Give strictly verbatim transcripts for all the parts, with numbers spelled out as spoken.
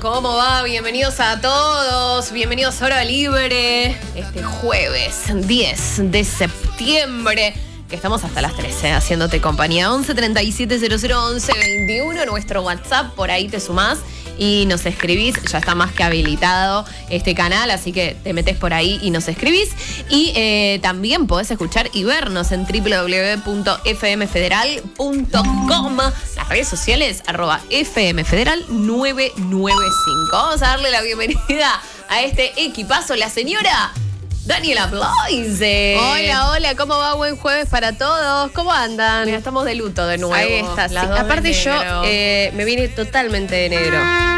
¿Cómo va? Bienvenidos a todos, bienvenidos a Hora Libre, este jueves diez de septiembre, que estamos hasta las trece haciéndote compañía. Once treinta y siete cero cero once veintiuno, nuestro WhatsApp, por ahí te sumás y nos escribís, ya está más que habilitado este canal, así que te metés por ahí y nos escribís. Y eh, también podés escuchar y vernos en doble u doble u doble u punto f m federal punto com, las redes sociales, arroba F M Federal nueve nueve cinco. Vamos a darle la bienvenida a este equipazo, la señora Daniela Bloise. Hola, hola, ¿cómo va? Buen jueves para todos. ¿Cómo andan? Mira, estamos de luto de nuevo. Ahí está, sí. Aparte yo eh, me vine totalmente de negro.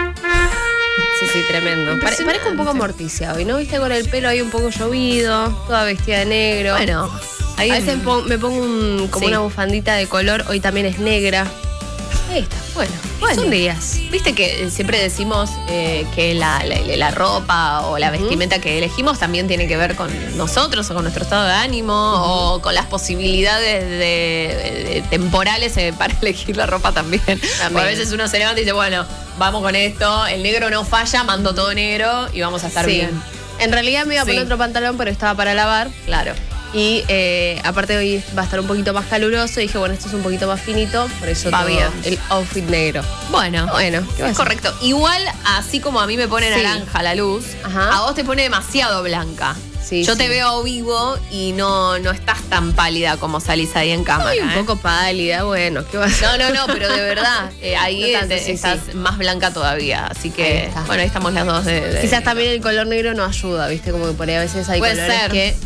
Sí, sí, tremendo. Pare, parezco un poco Morticia hoy, ¿no? Viste, con el pelo ahí un poco llovido, toda vestida de negro. Bueno, ahí a veces pon, me pongo un, como sí. una bufandita de color, hoy también es negra. Ahí está, bueno, bueno. Son días. Viste que siempre decimos eh, que la, la, la ropa o la vestimenta uh-huh. que elegimos también tiene que ver con nosotros o con nuestro estado de ánimo uh-huh. o con las posibilidades de, de, de temporales eh, para elegir la ropa también. también. A veces uno se levanta y dice, bueno, vamos con esto, el negro no falla, mando todo negro y vamos a estar sí. bien. En realidad me iba a poner sí. otro pantalón, pero estaba para lavar. Claro. Y eh, aparte hoy va a estar un poquito más caluroso. Y dije, bueno, esto es un poquito más finito. Por eso va bien el outfit negro. Bueno, bueno, ¿qué es correcto. Igual, así como a mí me pone sí. naranja la luz, Ajá. a vos te pone demasiado blanca. Sí, Yo sí. te veo vivo y no, no estás tan pálida como salís ahí en cámara. Ay, un ¿eh? poco pálida, bueno, ¿qué vas a No, no, no, pero de verdad, eh, ahí no tanto, te, sí, estás sí. más blanca todavía. Así que, ahí bueno, ahí estamos las dos de, de Quizás de también el color negro no ayuda, ¿viste? Como que por ahí a veces hay Puede colores ser. que...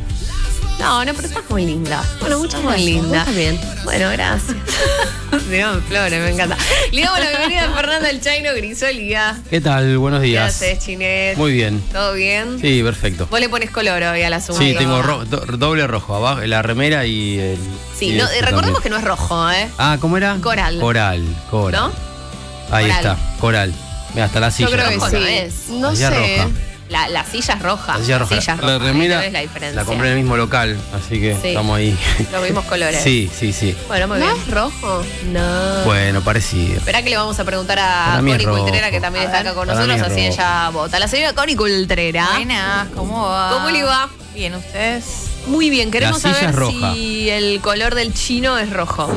No, no, pero estás muy linda. Bueno, muchas muy gracias. linda. Está bien. Bueno, gracias. Digamos flores, me encanta. Le damos la bienvenida a Fernando El Chaino Grisolía. ¿Qué tal? Buenos días. ¿Qué haces, Chinet? Muy bien. ¿Todo bien? Sí, perfecto. Vos le pones color hoy a la suma. Sí, tengo ro- do- doble rojo, abajo, la remera y el... Sí, y no, este recordemos también. que no es rojo, ¿eh? Ah, ¿cómo era? Coral. Coral, coral. ¿No? Ahí Coral. está, coral. Mira, hasta la silla. Yo creo que roja. sí. No es. No la silla sé. roja. La, la silla es roja. La silla roja. La, silla la roja. remera Ahí no ves la diferencia. la compré en el mismo local, así que sí. estamos ahí. Los mismos colores. Sí, sí, sí. Bueno, muy ¿No bien. es rojo? No. Bueno, parecido. Espera que le vamos a preguntar a Connie Cultrera, que también está acá con Para nosotros, así rojo. ella vota. La señora Connie Cultrera. Buenas, ¿cómo va? ¿Cómo le va? Bien, ¿ustedes? Muy bien, queremos La silla saber es roja. si el color del chino es rojo.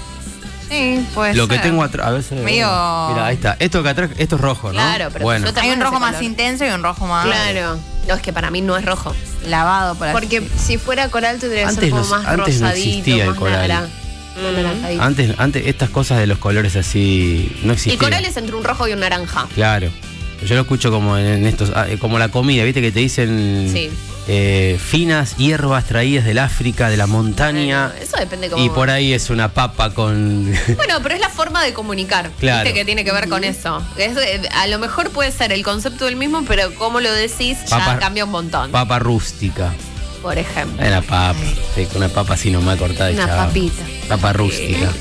Sí, pues. Lo que tengo atrás, a veces. Medio... Mira, ahí está. Esto que atrás, esto es rojo, ¿no? Claro, pero bueno. yo te- Hay un ese rojo más color. intenso y un rojo más Claro. No, es que para mí no es rojo. lavado, por así Porque decirlo. si fuera coral tendría que Antes ser como los- más antes no rosadito, existía el más coral. naran- más naranjadito. Antes, antes estas cosas de los colores así no existían. El coral es entre un rojo y un naranja. Claro. Yo lo escucho como en estos, ah, como la comida, ¿viste? Que te dicen Sí. eh, finas hierbas traídas del África, de la montaña. Bueno, eso depende cómo. Y por ahí es una papa con... Bueno, pero es la forma de comunicar. Claro. ¿Viste? Que tiene que ver con eso. Es, eh, a lo mejor puede ser el concepto del mismo, pero como lo decís, ya Papa- cambia un montón. papa rústica. Por ejemplo. Una papa. Sí, con una papa así nomás cortada y Una chao. papita. Papa rústica.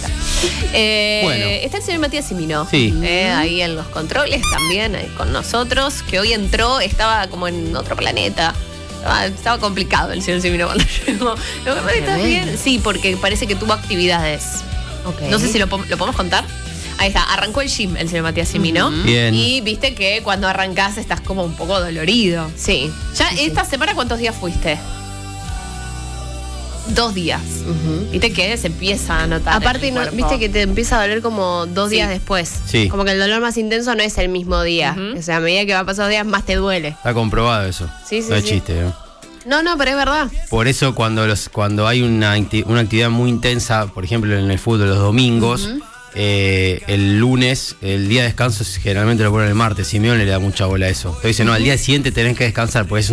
Eh, Bueno. Está el señor Matías Simino. Sí. Eh, ahí en los controles también, ahí con nosotros, que hoy entró, estaba como en otro planeta. Estaba, estaba complicado el señor Simino cuando llegó. Lo que pasa es que ¿estás bien? Sí, porque parece que tuvo actividades. Okay. No sé si lo, po- lo podemos contar. Ahí está, arrancó el gym el señor Matías Simino. Bien. Y viste que cuando arrancás estás como un poco dolorido. Sí. Ya Sí, esta sí. semana, ¿cuántos días fuiste? Dos días. Ujú. Viste que se empieza a notar. en Aparte, el no, cuerpo. viste que te empieza a doler como dos Sí. días después. Sí. Como que el dolor más intenso no es el mismo día. Ujú. O sea, a medida que va pasando días, más te duele. Está comprobado eso. Sí, sí, no es sí. chiste, ¿no? No, no, pero es verdad. Por eso cuando los cuando hay una, acti- una actividad muy intensa, por ejemplo en el fútbol los domingos, Ujú. eh, el lunes, el día de descanso generalmente lo ponen el martes. Simeone le da mucha bola a eso. Entonces dice, no, al día siguiente tenés que descansar, porque es